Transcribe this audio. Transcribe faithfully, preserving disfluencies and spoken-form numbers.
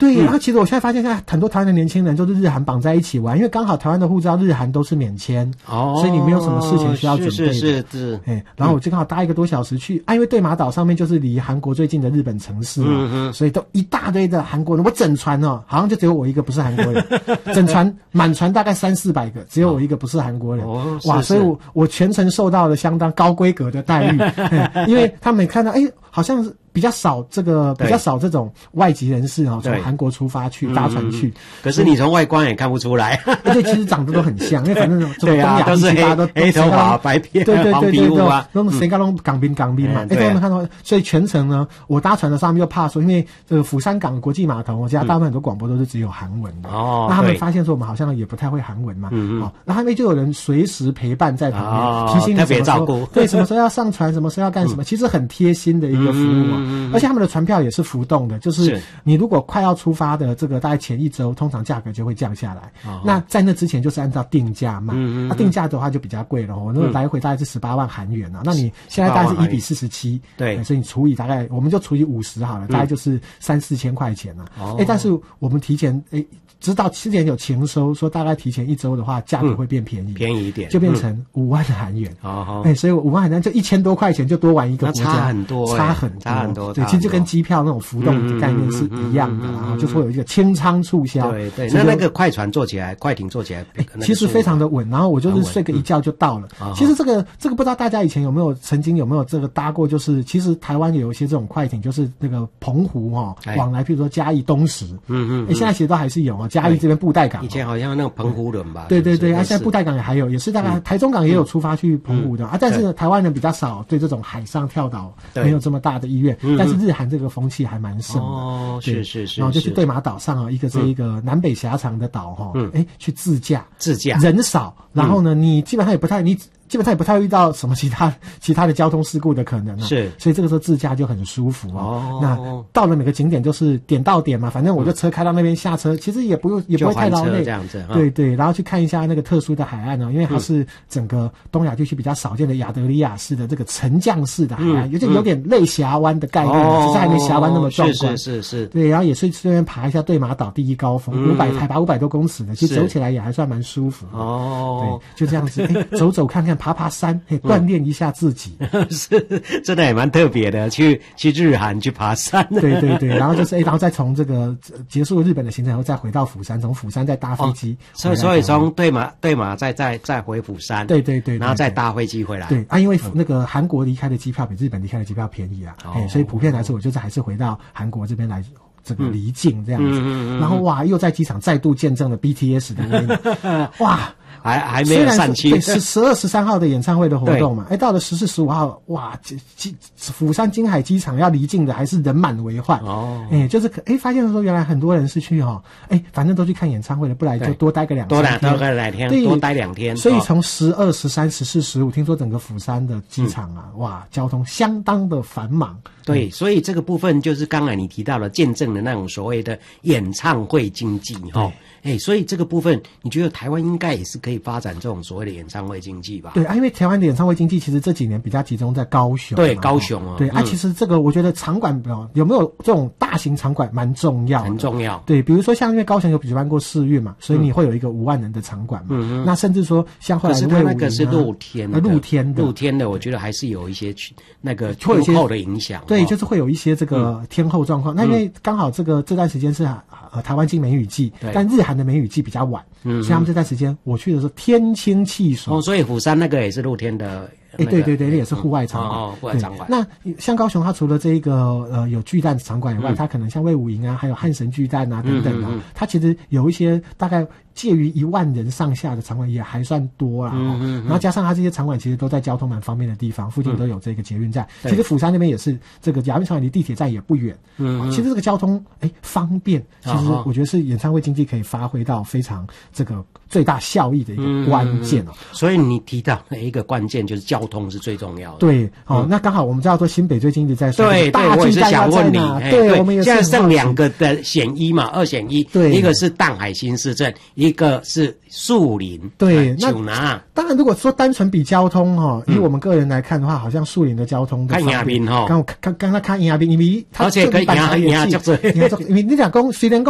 对，然后其实我现在发现，现在很多台湾的年轻人就是日韩绑在一起玩，因为刚好台湾的护照日韩都是免签，哦，所以你没有什么事情需要准备的。 是是是是， 哎，然后我就刚好搭一个多小时去，啊，因为对马岛上面就是离韩国最近的日本城市嘛，嗯嗯，所以都一大堆的韩国人，我整船哦，好像就只有我一个不是韩国人，整船满船大概三四百个，只有我一个不是韩国人，哦，哇，所以我我全程受到了相当高规格的待遇，因为他们看到，哎，好像是比较少这个比较少这种外籍人士哦，从韩国出发去搭船去， 可是你从外观也看不出来， 而且其实长得都很像，因为反正这种东亚地区大家都黑头发、白皮、黄皮肤啊， 都谁家都港兵港兵嘛，哎，他们看到，所以全程呢，我搭船的时候他们又怕说，因为这个釜山港国际码头，我家大部分很多广播都是只有韩文的，哦，那他们发现说我们好像也不太会韩文嘛，嗯嗯，然后他们就有人随时陪伴在旁边，提醒你特别照顾， 对，什么时候要上船，什么时候要干什么，其实很贴心的一个服务啊，而且他们的船票也是浮动的，就是你如果快要出发的这个大概前一周，通常价格就会降下来。那在那之前就是按照定价卖，那定价的话就比较贵了哦，那个来回大概是十八万韩元啊。那你现在大概是一比四十七，对，所以你除以大概我们就除以五十好了，大概就是三四千块钱了。哎，但是我们提前哎。知道之前有情收说大概提前一周的话价格会变便宜， 便宜一点， 就变成五万韩元。哦，哎，所以五万韩元就一千多块钱就多玩一个国家， 差很多， 差很多， 差很多。 对，其实就跟机票那种浮动的概念是一样的，然后就是会有一个清仓促销。 对对，那那个快船坐起来，快艇坐起来， 其实非常的稳。然后我就是睡个一觉就到了。其实这个这个不知道大家以前有没有曾经有没有这个搭过？就是其实台湾有一些这种快艇，就是那个澎湖哈往来，譬如说嘉义东石，嗯嗯，现在其实都还是有啊，嘉义这边布袋。 以前好像那个澎湖人吧， 对对对，啊，现在布袋港也还有，也是大概台中港也有出发去澎湖的啊，但是台湾人比较少对这种海上跳岛没有这么大的意愿，但是日韩这个风气还蛮盛的，哦， 是是是， 然后就去对马岛上啊，一个这一个南北狭长的岛哈，哎，去自驾， 自驾人少，然后呢，你基本上也不太你。基本上也不太会遇到什么其他其他的交通事故的可能啊，是，所以这个时候自驾就很舒服哦。那到了每个景点就是点到点嘛，反正我就车开到那边下车，其实也不用也不会太劳累， 这样子。 对对，然后去看一下那个特殊的海岸呢，因为它是整个东亚地区比较少见的亚得里亚式的这个沉降式的海岸，有点有点类峡湾的概念，只是还没峡湾那么壮观。 是是是， 对，然后也是顺便爬一下对马岛第一高峰，五百海拔五百多公尺的，其实走起来也还算蛮舒服哦。对，就这样子，哎，走走看看，爬爬山。锻炼一下自己， 是真的也蛮特别的。去去日韩去爬山， 对对对，然后就是哎，然后再从这个结束日本的行程后，再回到釜山，从釜山再搭飞机， 所以所以从对马对马再再再回釜山， 对对对， 然后再搭飞机回来。 对啊，因为那个韩国离开的机票比日本离开的机票便宜啊，哎，所以普遍来说，我就是还是回到韩国这边来。这个离境这样子，然后哇，又在机场再度见证了 B T S 的威力，哇！ 还还没有散期， 对，十十二十三号的演唱会的活动嘛，哎，到了十四十五号，哇，机釜山金海机场要离境的还是人满为患哦，哎，就是哎发现说原来很多人是去哈，哎，反正都去看演唱会了，不来就多待个两多待多待两天，多待两天， 所以从十二、十三、十四、十五，听说整个釜山的机场啊，哇，交通相当的繁忙。 对，所以这个部分就是刚才你提到了见证的那种所谓的演唱会经济哈。哎，所以这个部分，你觉得台湾应该也是可以发展这种所谓的演唱会经济吧？ 对啊，因为台湾的演唱会经济其实这几年比较集中在高雄。 对，高雄啊。 对啊，其实这个我觉得场馆有没有这种大型场馆蛮重要的， 很重要。 对，比如说像因为高雄有举办过世运嘛，所以你会有一个五万人的场馆嘛。嗯嗯。那甚至说像后来可是它那个是露天的， 露天的， 露天的，我觉得还是有一些那个天候的影响。 对，就是会有一些这个天候状况。那因为刚好这个这段时间是呃台湾进梅雨季，但日韩的梅雨季比较晚。嗯，所以他们这段时间我去的时候天清气爽。 哦，所以釜山那个也是露天的。 哎，对对对，那也是户外场馆。 哦，户外场馆。 那像高雄，它除了这一个呃有巨蛋场馆以外，它可能像卫武营啊，还有汉神巨蛋啊等等啊，它其实有一些大概介于一万人上下的场馆也还算多啦。嗯嗯。然后加上它这些场馆其实都在交通蛮方便的地方，附近都有这个捷运站。其实釜山那边也是这个亚运场馆离地铁站也不远。嗯。其实这个交通哎方便，其实我觉得是演唱会经济可以发挥到非常这个最大效益的一个关键哦。 所以你提到的一个关键就是交通。交通是最重要的。 对，哦，嗯、那刚好我们知道说新北最近一直在说， 对对，我也是想问你， 对，我们也是现在剩两个的选一嘛，二选一，对，一个是淡海新市镇，一个是树林， 对，那那当然如果说单纯比交通哈、哦，以我们个人来看的话，好像树林的交通看亚滨哈， 刚刚刚刚看亚滨，因为而且跟亚亚亚就是， 因为你讲讲虽然讲